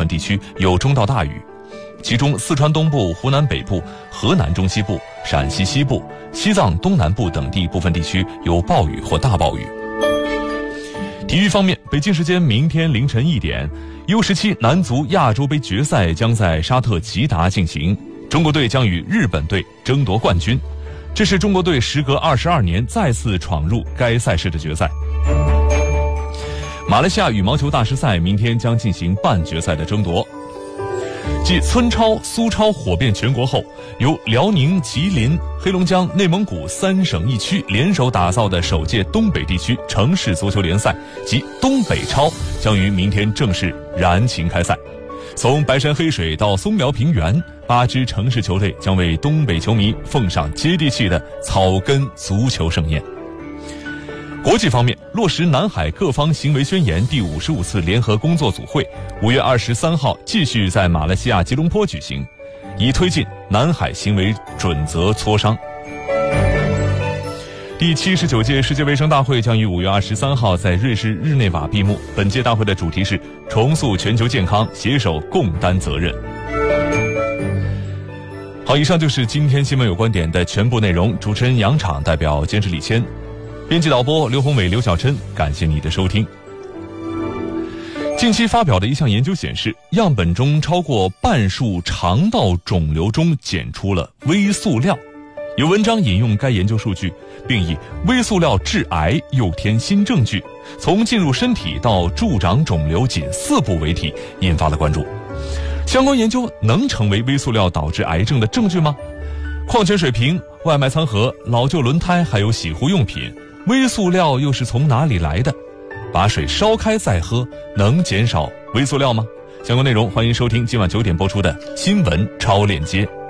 分地区有中到大雨，其中四川东部、湖南北部、河南中西部、陕西西部、西藏东南部等地部分地区有暴雨或大暴雨。体育方面，北京时间明天凌晨1点，U17男足亚洲杯决赛将在沙特吉达进行，中国队将与日本队争夺冠军。这是中国队时隔22年再次闯入该赛事的决赛。马来西亚羽毛球大师赛明天将进行半决赛的争夺。继村超、苏超火遍全国后，由辽宁、吉林、黑龙江、内蒙古3省1区联手打造的首届东北地区城市足球联赛及东北超将于明天正式燃情开赛。从白山黑水到松苗平原，8支城市球队将为东北球迷奉上接地气的草根足球盛宴。国际方面，落实南海各方行为宣言第55次联合工作组会5月23号继续在马来西亚吉隆坡举行，以推进南海行为准则磋商。第79届世界卫生大会将于5月23号在瑞士日内瓦闭幕，本届大会的主题是重塑全球健康，携手共担责任。好，以上就是今天新闻有观点的全部内容，主持人杨昶代表监制李谦，编辑导播刘宏伟、刘小琛，感谢你的收听。近期发表的一项研究显示，样本中超过半数肠道肿瘤中检出了微塑料。有文章引用该研究数据，并以微塑料致癌又添新证据，从进入身体到助长肿瘤仅4步为题，引发了关注。相关研究能成为微塑料导致癌症的证据吗？矿泉水瓶、外卖餐盒、老旧轮胎还有洗护用品，微塑料又是从哪里来的？把水烧开再喝，能减少微塑料吗？相关内容欢迎收听今晚9点播出的新闻超链接。